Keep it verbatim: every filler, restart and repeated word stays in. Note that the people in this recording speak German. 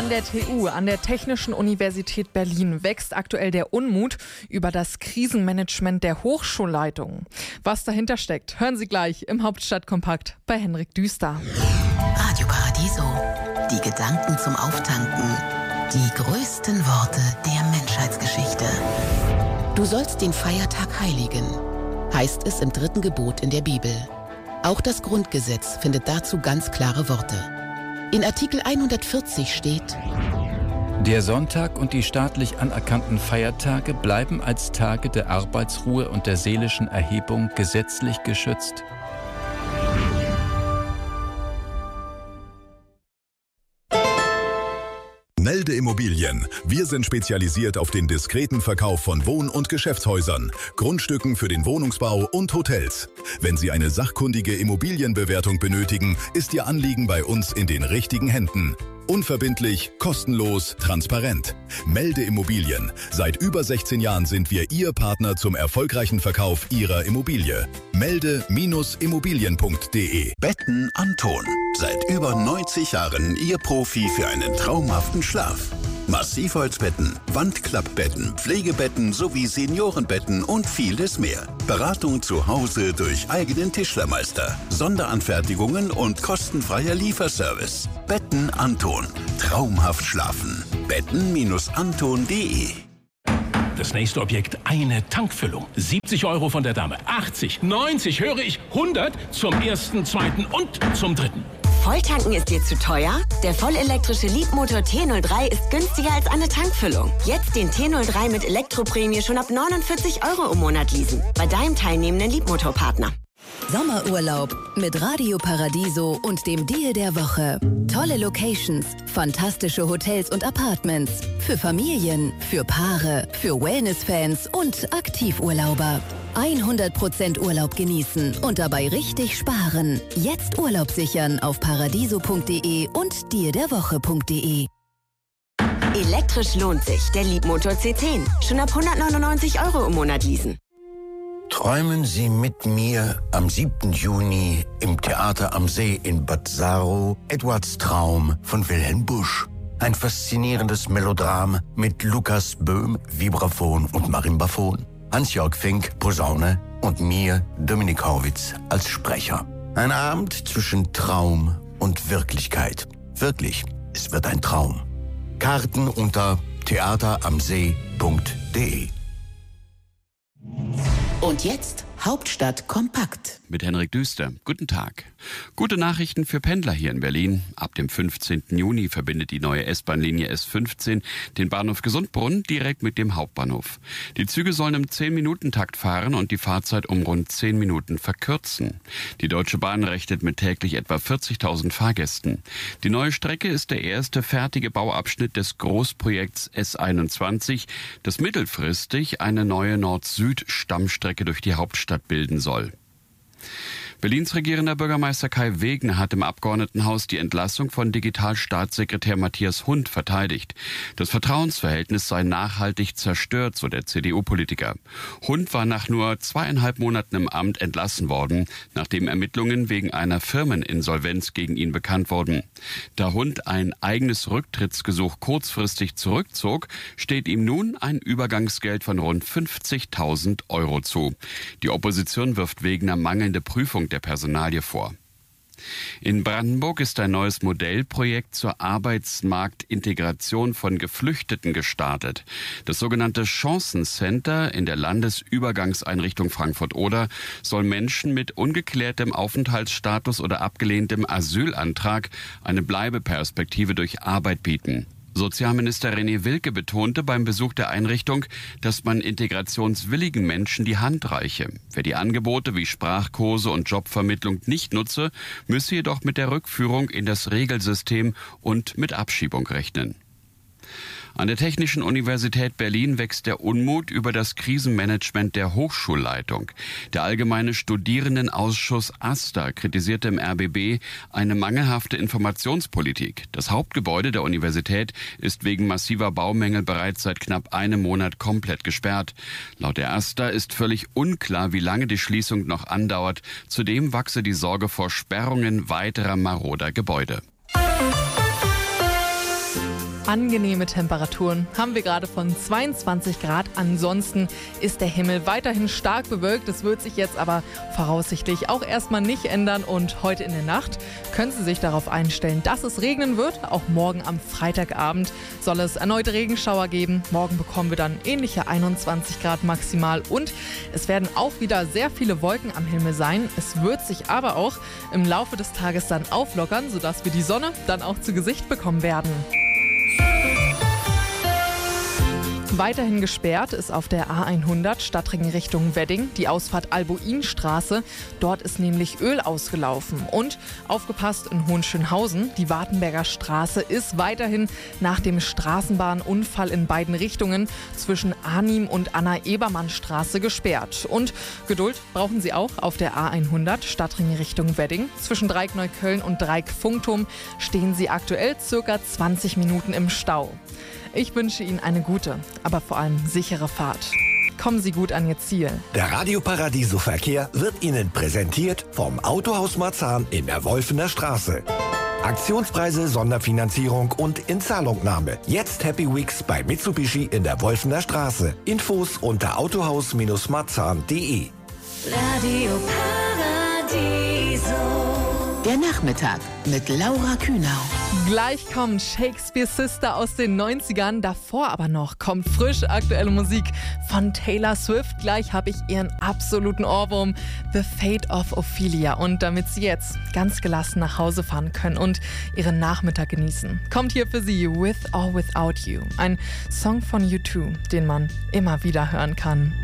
An der T U, an der Technischen Universität Berlin, wächst aktuell der Unmut über das Krisenmanagement der Hochschulleitungen. Was dahinter steckt, hören Sie gleich im Hauptstadtkompakt bei Henrik Düster. Radio Paradiso, die Gedanken zum Auftanken, die größten Worte der Menschheitsgeschichte. Du sollst den Feiertag heiligen, heißt es im dritten Gebot in der Bibel. Auch das Grundgesetz findet dazu ganz klare Worte. In Artikel hundertvierzig steht: Der Sonntag und die staatlich anerkannten Feiertage bleiben als Tage der Arbeitsruhe und der seelischen Erhebung gesetzlich geschützt. Melde Immobilien. Wir sind spezialisiert auf den diskreten Verkauf von Wohn- und Geschäftshäusern, Grundstücken für den Wohnungsbau und Hotels. Wenn Sie eine sachkundige Immobilienbewertung benötigen, ist Ihr Anliegen bei uns in den richtigen Händen. Unverbindlich, kostenlos, transparent. Melde Immobilien. Seit über sechzehn Jahren sind wir Ihr Partner zum erfolgreichen Verkauf Ihrer Immobilie. Melde Immobilien punkt de. Betten Anton. Seit über neunzig Jahren Ihr Profi für einen traumhaften Schlaf. Massivholzbetten, Wandklappbetten, Pflegebetten sowie Seniorenbetten und vieles mehr. Beratung zu Hause durch eigenen Tischlermeister, Sonderanfertigungen und kostenfreier Lieferservice. Betten Anton. Traumhaft schlafen. Betten Anton punkt de. Das nächste Objekt, eine Tankfüllung. siebzig Euro von der Dame. achtzig, neunzig, höre ich, hundert zum ersten, zweiten und zum dritten. Volltanken ist dir zu teuer? Der vollelektrische Leapmotor T null drei ist günstiger als eine Tankfüllung. Jetzt den T null drei mit Elektroprämie schon ab neunundvierzig Euro im Monat leasen. Bei deinem teilnehmenden Leapmotor-Partner. Sommerurlaub mit Radio Paradiso und dem Deal der Woche. Tolle Locations, fantastische Hotels und Apartments. Für Familien, für Paare, für Wellness-Fans und Aktivurlauber. hundert Prozent Urlaub genießen und dabei richtig sparen. Jetzt Urlaub sichern auf paradiso punkt de und deal der woche punkt de. Elektrisch lohnt sich. Der Leapmotor C zehn. Schon ab hundertneunundneunzig Euro im Monat leasen. Träumen Sie mit mir am siebten Juni im Theater am See in Bad Saro Edwards Traum von Wilhelm Busch. Ein faszinierendes Melodram mit Lukas Böhm, Vibraphon und Marimbaphon. Hans-Jörg Fink, Posaune und mir, Dominik Horwitz, als Sprecher. Ein Abend zwischen Traum und Wirklichkeit. Wirklich, es wird ein Traum. Karten unter theateramsee punkt de. Und jetzt Hauptstadt kompakt. Mit Henrik Düster. Guten Tag. Gute Nachrichten für Pendler hier in Berlin. Ab dem fünfzehnten Juni verbindet die neue S-Bahn-Linie S fünfzehn den Bahnhof Gesundbrunnen direkt mit dem Hauptbahnhof. Die Züge sollen im zehn-Minuten-Takt fahren und die Fahrzeit um rund zehn Minuten verkürzen. Die Deutsche Bahn rechnet mit täglich etwa vierzigtausend Fahrgästen. Die neue Strecke ist der erste fertige Bauabschnitt des Großprojekts S einundzwanzig, das mittelfristig eine neue Nord-Süd-Stammstrecke durch die Hauptstadt bilden soll. Berlins regierender Bürgermeister Kai Wegner hat im Abgeordnetenhaus die Entlassung von Digitalstaatssekretär Matthias Hund verteidigt. Das Vertrauensverhältnis sei nachhaltig zerstört, so der C D U-Politiker. Hund war nach nur zweieinhalb Monaten im Amt entlassen worden, nachdem Ermittlungen wegen einer Firmeninsolvenz gegen ihn bekannt wurden. Da Hund ein eigenes Rücktrittsgesuch kurzfristig zurückzog, steht ihm nun ein Übergangsgeld von rund fünfzigtausend Euro zu. Die Opposition wirft Wegner mangelnde Prüfung der Personalie vor. In Brandenburg ist ein neues Modellprojekt zur Arbeitsmarktintegration von Geflüchteten gestartet. Das sogenannte Chancencenter in der Landesübergangseinrichtung Frankfurt-Oder soll Menschen mit ungeklärtem Aufenthaltsstatus oder abgelehntem Asylantrag eine Bleibeperspektive durch Arbeit bieten. Sozialminister René Wilke betonte beim Besuch der Einrichtung, dass man integrationswilligen Menschen die Hand reiche. Wer die Angebote wie Sprachkurse und Jobvermittlung nicht nutze, müsse jedoch mit der Rückführung in das Regelsystem und mit Abschiebung rechnen. An der Technischen Universität Berlin wächst der Unmut über das Krisenmanagement der Hochschulleitung. Der Allgemeine Studierendenausschuss AStA kritisierte im R B B eine mangelhafte Informationspolitik. Das Hauptgebäude der Universität ist wegen massiver Baumängel bereits seit knapp einem Monat komplett gesperrt. Laut der AStA ist völlig unklar, wie lange die Schließung noch andauert. Zudem wachse die Sorge vor Sperrungen weiterer maroder Gebäude. Angenehme Temperaturen haben wir gerade von zweiundzwanzig Grad. Ansonsten ist der Himmel weiterhin stark bewölkt. Es wird sich jetzt aber voraussichtlich auch erstmal nicht ändern. Und heute in der Nacht können Sie sich darauf einstellen, dass es regnen wird. Auch morgen am Freitagabend soll es erneut Regenschauer geben. Morgen bekommen wir dann ähnliche einundzwanzig Grad maximal. Und es werden auch wieder sehr viele Wolken am Himmel sein. Es wird sich aber auch im Laufe des Tages dann auflockern, sodass wir die Sonne dann auch zu Gesicht bekommen werden. Weiterhin gesperrt ist auf der A hundert Stadtring Richtung Wedding die Ausfahrt Albuinstraße. Dort ist nämlich Öl ausgelaufen. Und aufgepasst in Hohenschönhausen, die Wartenberger Straße ist weiterhin nach dem Straßenbahnunfall in beiden Richtungen zwischen Arnim und Anna-Ebermann-Straße gesperrt. Und Geduld brauchen Sie auch auf der A hundert Stadtring Richtung Wedding. Zwischen Dreieck-Neukölln und Dreieck-Funkturm stehen Sie aktuell circa zwanzig Minuten im Stau. Ich wünsche Ihnen eine gute, aber vor allem sichere Fahrt. Kommen Sie gut an Ihr Ziel. Der Radio Paradiso Verkehr wird Ihnen präsentiert vom Autohaus Marzahn in der Wolfener Straße. Aktionspreise, Sonderfinanzierung und Inzahlungnahme. Jetzt Happy Weeks bei Mitsubishi in der Wolfener Straße. Infos unter autohaus Marzahn punkt de. Radio Paradiso. Der Nachmittag mit Laura Kühnau. Gleich kommt Shakespears Sister aus den neunzigern. Davor aber noch kommt frisch aktuelle Musik von Taylor Swift. Gleich habe ich ihren absoluten Ohrwurm, The Fate of Ophelia. Und damit Sie jetzt ganz gelassen nach Hause fahren können und Ihren Nachmittag genießen, kommt hier für Sie With or Without You. Ein Song von U zwei, den man immer wieder hören kann.